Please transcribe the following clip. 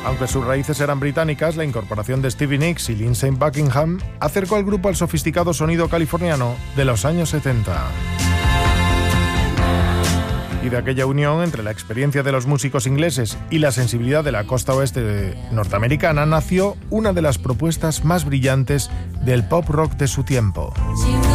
Aunque sus raíces eran británicas, la incorporación de Stevie Nicks y Lindsey Buckingham acercó al grupo al sofisticado sonido californiano de los años 70. Y de aquella unión entre la experiencia de los músicos ingleses y la sensibilidad de la costa oeste norteamericana nació una de las propuestas más brillantes del pop rock de su tiempo.